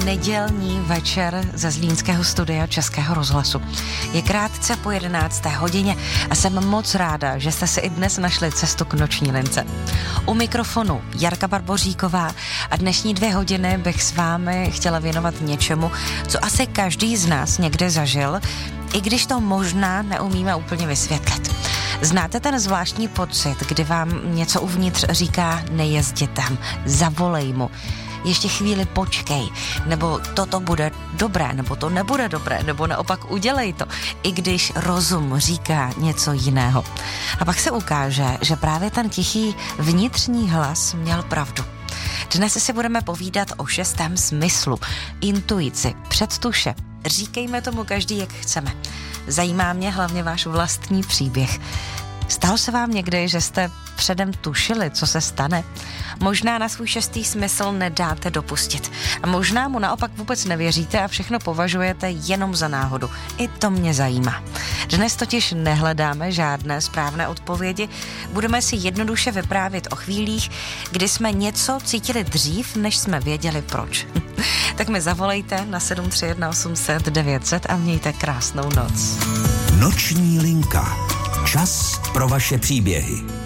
nedělní večer ze zlínského studia Českého rozhlasu. Je krátce po 11. hodině a jsem moc ráda, že jste si i dnes našli cestu k noční lince. U mikrofonu Jarka Barboříková a dnešní 2 hodiny bych s vámi chtěla věnovat něčemu, co asi každý z nás někde zažil, i když to možná neumíme úplně vysvětlit. Znáte ten zvláštní pocit, kdy vám něco uvnitř říká nejezdi tam, zavolej mu, ještě chvíli počkej, nebo toto bude dobré, nebo to nebude dobré, nebo naopak udělej to, i když rozum říká něco jiného. A pak se ukáže, že právě ten tichý vnitřní hlas měl pravdu. Dnes si budeme povídat o 6. smyslu, intuici, předtuše. Říkejme tomu každý, jak chceme. Zajímá mě hlavně váš vlastní příběh. Stalo se vám někdy, že jste předem tušili, co se stane? Možná na svůj 6. smysl nedáte dopustit. A možná mu naopak vůbec nevěříte a všechno považujete jenom za náhodu. I to mě zajímá. Dnes totiž nehledáme žádné správné odpovědi. Budeme si jednoduše vyprávět o chvílích, kdy jsme něco cítili dřív, než jsme věděli proč. Tak mi zavolejte na 731 800 900 a mějte krásnou noc. Noční linka. Čas pro vaše příběhy.